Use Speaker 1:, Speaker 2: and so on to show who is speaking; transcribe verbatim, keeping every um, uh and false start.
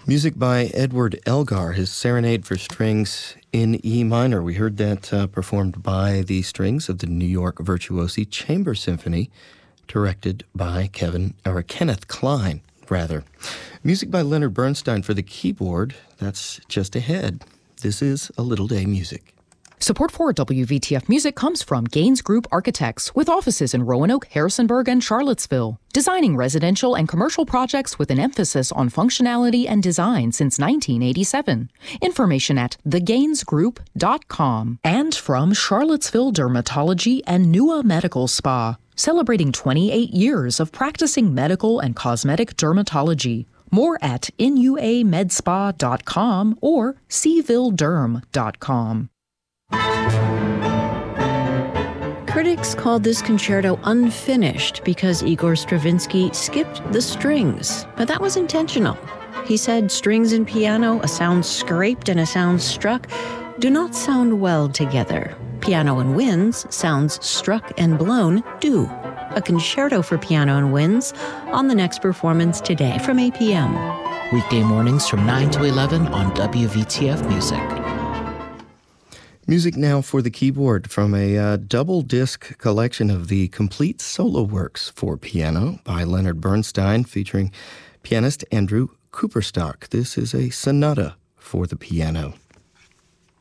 Speaker 1: Music by Edward Elgar, his Serenade for Strings in E minor. We heard that uh, performed by the strings of the New York Virtuosi Chamber Symphony, directed by Kevin or Kenneth Klein, rather. Music by Leonard Bernstein for the keyboard. That's just ahead. This is A Little Day Music.
Speaker 2: Support for W V T F Music comes from Gaines Group Architects, with offices in Roanoke, Harrisonburg, and Charlottesville, designing residential and commercial projects with an emphasis on functionality and design since nineteen eighty-seven. Information at the gaines group dot com. And from Charlottesville Dermatology and N U A Medical Spa, celebrating twenty-eight years of practicing medical and cosmetic dermatology. More at N U A med spa dot com or seville derm dot com.
Speaker 3: Critics called this concerto unfinished because Igor Stravinsky skipped the strings, but that was intentional. He said strings and piano, a sound scraped and a sound struck, do not sound well together. Piano and winds, sounds struck and blown, do. A concerto for piano and winds on the next performance today from eight p.m.
Speaker 4: Weekday mornings from nine to eleven on W V T F Music.
Speaker 1: Music now for the keyboard from a uh, double-disc collection of the complete solo works for piano by Leonard Bernstein, featuring pianist Andrew Cooperstock. This is a sonata for the piano.